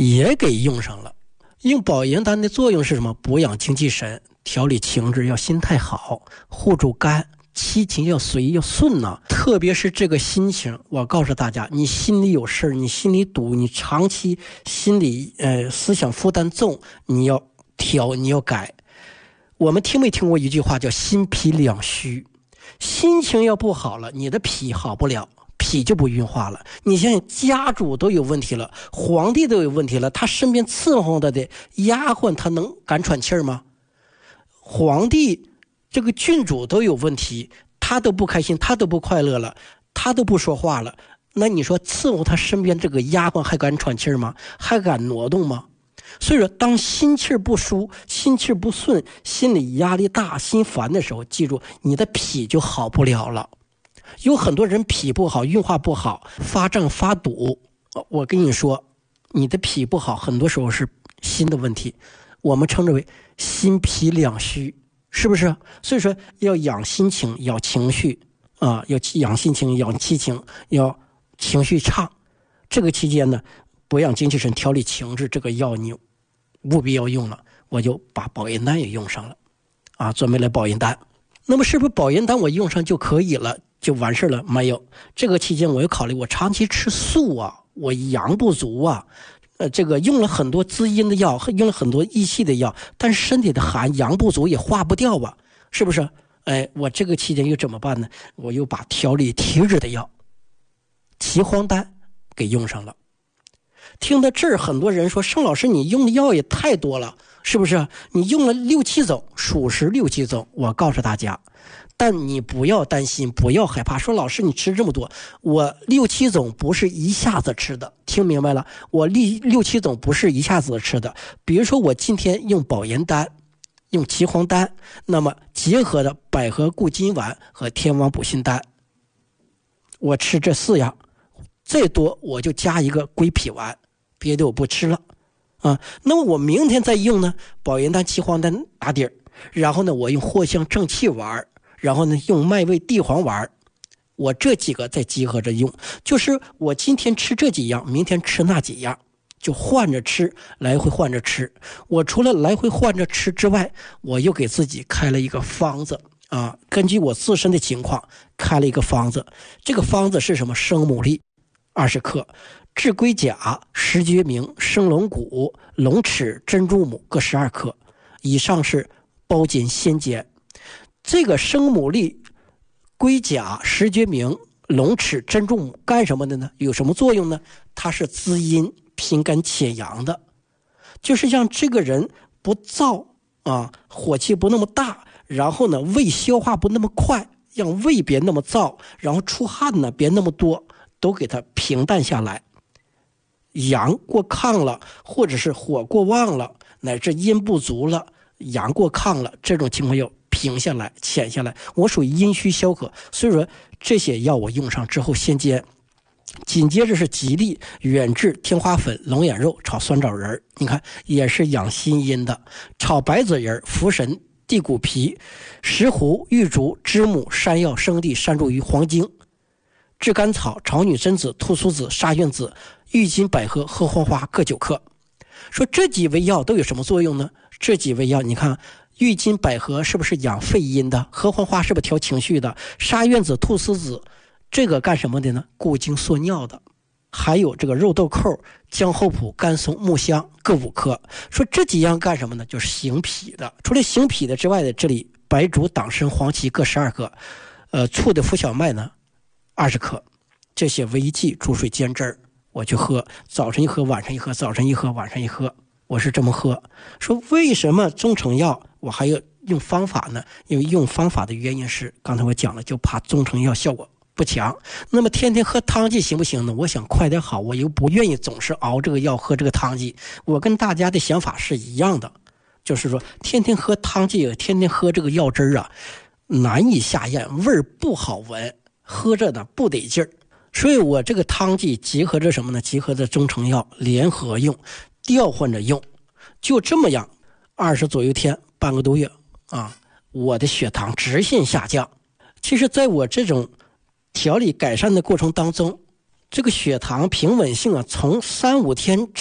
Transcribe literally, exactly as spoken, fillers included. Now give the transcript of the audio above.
也给用上了。用保元丹的作用是什么？补养精气神，调理情志，要心态好，护住肝，七情要随要顺呐、啊。特别是这个心情，我告诉大家，你心里有事，你心里堵，你长期心里呃思想负担重，你要调，你要改。我们听没听过一句话叫心脾两虚？心情要不好了，你的脾好不了，脾就不运化了。你想想，家主都有问题了，皇帝都有问题了，他身边伺候他的丫鬟，他能敢喘气儿吗？皇帝这个郡主都有问题，他都不开心，他都不快乐了，他都不说话了，那你说伺候他身边这个丫鬟还敢喘气儿吗？还敢挪动吗？所以说，当心气不舒、心气不顺、心理压力大、心烦的时候，记住你的脾就好不了了。有很多人脾不好，运化不好，发胀发堵。我跟你说，你的脾不好，很多时候是心的问题，我们称之为心脾两虚，是不是？所以说要养心情，养情绪啊，要养心情，养气情，要情绪畅。这个期间呢，补养精气神，调理情志，这个药你务必要用了。我就把保元丹也用上了啊，准备了保元丹。那么是不是保元丹我用上就可以了，就完事了？没有，这个期间我又考虑，我长期吃素啊，我阳不足啊，呃，这个用了很多滋阴的药，用了很多益气的药，但是身体的寒阳不足也化不掉啊，是不是？哎，我这个期间又怎么办呢？我又把调理体质的药岐黄丹给用上了。听到这儿，很多人说，盛老师你用的药也太多了，是不是？你用了六七种，属实六七种。我告诉大家，但你不要担心，不要害怕，说老师你吃这么多，我六七种不是一下子吃的，听明白了？我六六七种不是一下子吃的。比如说我今天用保元丹，用岐黄丹，那么结合的百合固金丸和天王补心丹，我吃这四样，再多我就加一个归脾丸，别的我不吃了啊。那么我明天再用呢，保元丹、岐黄丹打底儿，然后呢，我用藿香正气丸，然后呢，用麦味地黄丸，我这几个再结合着用，就是我今天吃这几样，明天吃那几样，就换着吃，来回换着吃。我除了来回换着吃之外，我又给自己开了一个方子啊，根据我自身的情况开了一个方子。这个方子是什么？生牡蛎二十克，炙龟甲、石决明、生龙骨、龙齿、珍珠母各十二克。以上是包煎鲜煎。这个生牡蛎、龟甲、石决明、龙齿、珍珠母干什么的呢？有什么作用呢？它是滋阴平肝潜阳的，就是让这个人不燥啊，火气不那么大，然后呢胃消化不那么快，让胃别那么燥，然后出汗呢别那么多，都给它平淡下来。阳过亢了，或者是火过旺了，乃至阴不足了，阳过亢了，这种情况要平下来潜下来。我属于阴虚消渴，所以说这些药我用上之后先煎。紧接着是吉利、远志、天花粉、龙眼肉炒酸枣仁，你看也是养心阴的。炒白子仁、茯神、地骨皮、石斛、玉竹、知母、山药、生地、山茱萸、黄精、炙甘草、草女贞子、菟苏子、沙苑子、郁金百合、合欢花各九克。说这几味药都有什么作用呢？这几味药你看，郁金百合是不是养肺阴的？合欢花是不是调情绪的？沙苑子、菟苏子这个干什么的呢？固精缩尿的。还有这个肉豆蔻、姜厚朴、甘松、木香各五克。说这几样干什么呢？就是行脾的。除了行脾的之外的，这里白术、党参、黄芪各十二克，呃，醋的浮小麦呢二十克。这些为剂煮水煎汁儿，我去喝，早晨一喝，晚上一喝，早晨一喝，晚上一喝，我是这么喝。说为什么中成药我还要用方法呢？因为用方法的原因是，刚才我讲了，就怕中成药效果不强。那么天天喝汤剂行不行呢？我想快点好，我又不愿意总是熬这个药喝这个汤剂。我跟大家的想法是一样的，就是说天天喝汤剂，天天喝这个药汁啊，难以下咽，味儿不好闻，喝着呢不得劲儿。所以我这个汤剂结合着什么呢？结合着中成药联合用，调换着用，就这么样，二十左右天，半个多月啊，我的血糖直线下降。其实在我这种调理改善的过程当中，这个血糖平稳性啊，从三五天